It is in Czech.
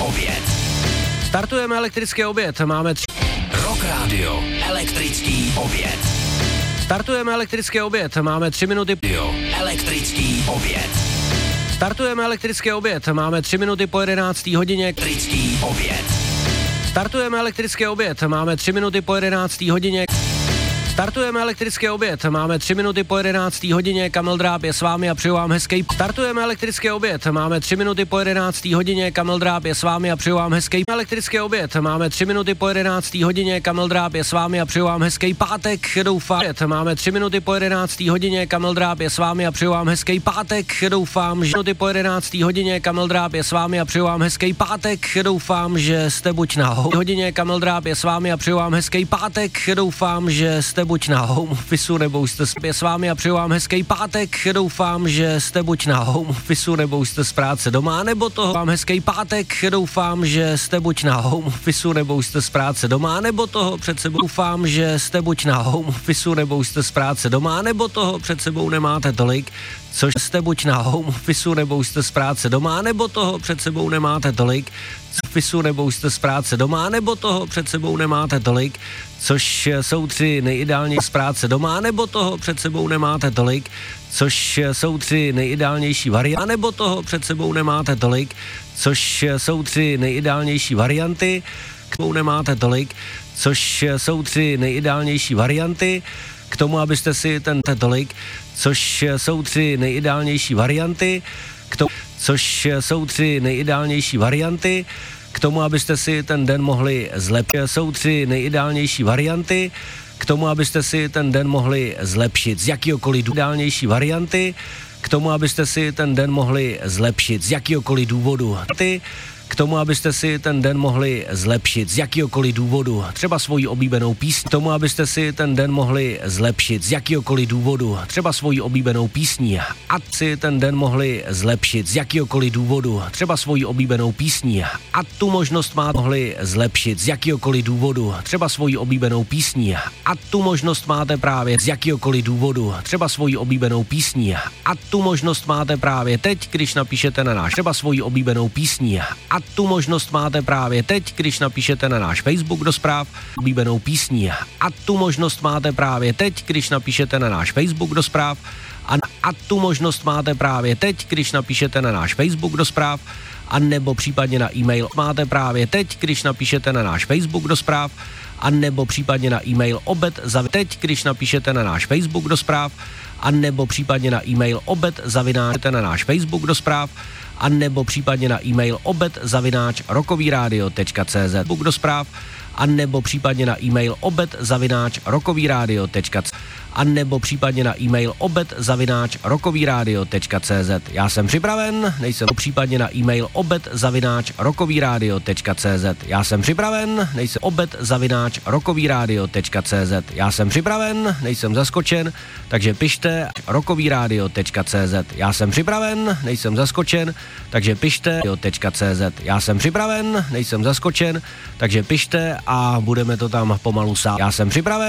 oběd. Startujeme elektrický oběd, máme Rock Radio, elektrický oběd. Startujeme elektrický oběd, máme 3 minuty. Elektrický oběd. Startujeme elektrický oběd, máme 3 minuty po 11. hodině. Elektrický oběd. Startujeme elektrický oběd, máme 3 minuty po 11. hodině. Startujeme elektrický oběd, máme 3 minuty po 11. hodině, Kamil Dráb je s vámi a přeju vám hezký. Startujeme elektrický oběd, máme 3 minuty po 11. hodině, Kamil Dráb je s vámi a přeju vám hezký. Elektrický oběd, máme 3 minuty po 11. hodině, Kamil Dráb je s vámi a přeju vám hezký pátek, doufám. Máme 3 minuty po 11. hodině, Kamil Dráb je s vámi a přeju vám hezký pátek, doufám, že minuty po 11. hodině, Kamil Dráb je s vámi a přeju vám hezký pátek, doufám, že jste buď na hodině, Kamil Dráb je s vámi a přeju vám hezký pátek, doufám, že jste buď na home officeu, nebo jste s vámi a přeju vám hezký pátek, doufám, že jste buď na home officeu, nebo jste z práce doma, nebo toho vám hezký pátek, doufám, že jste buď na home officeu, nebo jste z práce doma, nebo toho před sebou doufám, že jste buď na home officeu, nebo jste z práce doma, nebo toho před sebou nemáte tolik, což jste buď na home officeu, nebo jste z práce doma, nebo toho před sebou nemáte tolik, officeu, nebo jste z práce doma, nebo toho před sebou nemáte tolik, což jsou 3 nejideální z práce doma, nebo toho před sebou nemáte tolik, což jsou 3 nejideálnější varianty, nebo toho před sebou nemáte tolik, což jsou 3 nejideálnější varianty, k tomu nemáte tolik, což jsou 3 nejideálnější varianty, k tomu, abyste si ten tolik, což jsou 3 nejideálnější varianty, což jsou 3 nejideálnější varianty, k tomu, abyste si ten den mohli zlepšit. Jsou 3 nejideálnější varianty, k tomu, abyste si ten den mohli zlepšit z jakýhokoliv ideálnější varianty, k tomu, abyste si ten den mohli zlepšit z jakýhokoliv důvodu. K tomu, abyste si ten den mohli zlepšit z jakýhokoliv důvodu, třeba svoji oblíbenou písní, k tomu, abyste si ten den mohli zlepšit z jakýhokoliv důvodu, třeba svoji oblíbenou písní, a si ten den mohli zlepšit z jakýhokoliv důvodu, třeba svoji oblíbenou písní, a tu možnost máte mohli zlepšit z jakýhokoliv důvodu, třeba svoji oblíbenou písní, a tu možnost máte právě z jakýhokoliv důvodu, třeba svoji oblíbenou písní, a tu možnost máte právě teď, když napíšete na náš třeba svoji oblíbenou písní, a tu možnost máte právě teď, když napíšete na náš Facebook do zpráv oblíbenou písní. A tu možnost máte právě teď, když napíšete na náš Facebook do zpráv. A tu možnost máte právě teď, když napíšete na náš Facebook do zpráv, a nebo případně na e-mail máte právě teď, když napíšete na náš Facebook do zpráv, a nebo případně na e-mail teď, když napíšete na náš Facebook do zpráv, a nebo případně na e-mail zavináte na náš Facebook do zpráv, a nebo případně na e-mail rockovyradio.cz do zpráv, a nebo případně na e-mail rockovyradio.cz a nebo případně na e-mail rockovyradio.cz. Já jsem připraven, nejsem případně na e-mail rockovyradio.cz. Já jsem připraven, nejsem rockovyradio.cz. Já jsem připraven, nejsem zaskočen, takže pište rockovyradio.cz. Já jsem připraven, nejsem zaskočen, takže pište .cz. Já jsem připraven, nejsem zaskočen, takže pište a budeme to tam pomalu sát. Já jsem připraven.